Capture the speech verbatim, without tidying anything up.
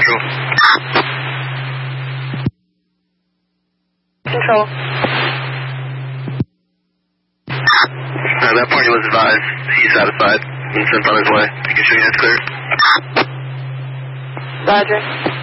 Central. Control. Uh, that party was advised. He's satisfied and sent on his way. You can show you that's clear. Roger.